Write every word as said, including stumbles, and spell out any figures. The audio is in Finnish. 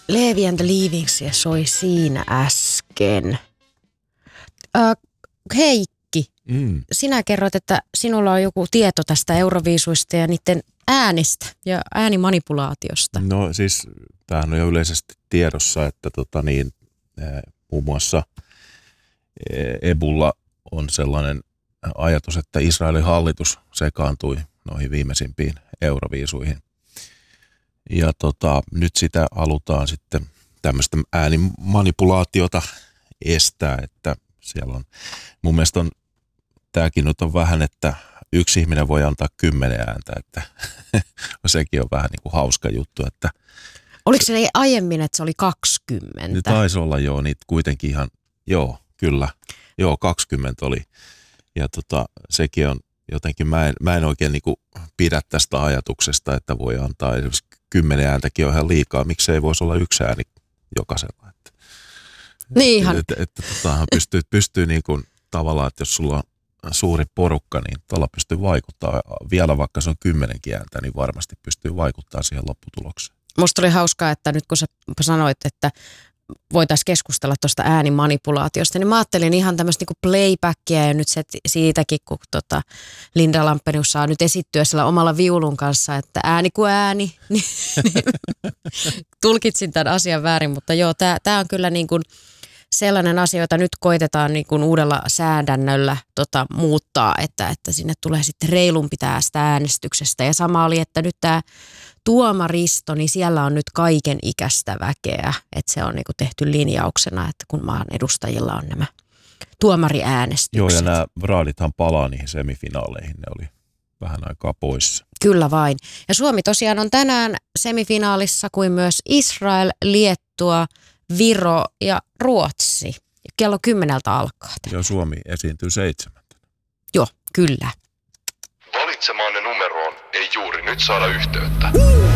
Levi and the Leavingsia soi siinä äsken. Äh, Heikki, mm. sinä kerroit, että sinulla on joku tieto tästä Euroviisuista ja niiden äänistä ja äänimanipulaatiosta. No siis tämähän on jo yleisesti tiedossa, että tota niin, muun muassa Ebulla on sellainen ajatus, että Israelin hallitus sekaantui noihin viimeisimpiin Euroviisuihin. Ja tota, nyt sitä halutaan sitten tämmöistä äänimanipulaatiota estää, että siellä on, mun mielestä on, tämäkin nyt on vähän, että yksi ihminen voi antaa kymmenen ääntä, että sekin on vähän niin kuin hauska juttu, että oliko se ei aiemmin, että se oli kaksikymmentä? Nyt taisi olla joo, niitä kuitenkin ihan, joo, kyllä, joo, kaksikymmentä oli. Ja tota, sekin on jotenkin, mä en, mä en oikein niin kuin pidä tästä ajatuksesta, että voi antaa esimerkiksi kymmenen ääntäkin on ihan liikaa. Miksi ei voisi olla yksi ääni jokaisella? Että, niin ihan. Että, että, että tota, pystyy, pystyy niin kuin tavallaan, että jos sulla on suuri porukka, niin tuolla pystyy vaikuttaa. Vielä vaikka se on kymmenenkin ääntä, niin varmasti pystyy vaikuttaa siihen lopputulokseen. Musta oli hauskaa, että nyt kun sä sanoit, että voitaisiin keskustella tuosta äänimanipulaatiosta, niin mä ajattelin ihan tämmöistä niinku playbackia ja nyt se siitäkin, kun tota Linda Lampenius saa nyt esittyä sillä omalla viulun kanssa, että ääni kuin ääni, niin, niin tulkitsin tämän asian väärin, mutta joo, tämä on kyllä niin kuin sellainen asia, jota nyt koitetaan niin kuin uudella säädännöllä tota, muuttaa, että, että sinne tulee sitten reilumpi tästä äänestyksestä ja sama oli, että nyt tämä tuomaristo, niin siellä on nyt kaiken ikäistä väkeä, että se on niinku tehty linjauksena, että kun maan edustajilla on nämä tuomariäänestykset. Joo, ja nämä raadithan palaa niihin semifinaaleihin, ne oli vähän aikaa poissa. Kyllä vain. Ja Suomi tosiaan on tänään semifinaalissa kuin myös Israel, Liettua, Viro ja Ruotsi. Kello kymmeneltä alkaa. Joo, Suomi esiintyy seitsemältä. Joo, kyllä. Valitsemaanne numeroon ei juuri nyt saada yhteyttä.